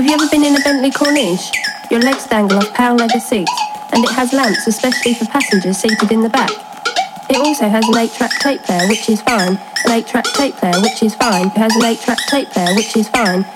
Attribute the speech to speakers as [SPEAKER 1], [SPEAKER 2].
[SPEAKER 1] you ever been in a Bentley Corniche? Your legs dangle off pale leather seats, and it has lamps especially for passengers seated in the back. It also has an 8-track tape player, which is fine. An 8-track tape player, which is fine. It has an 8-track tape player, which is fine.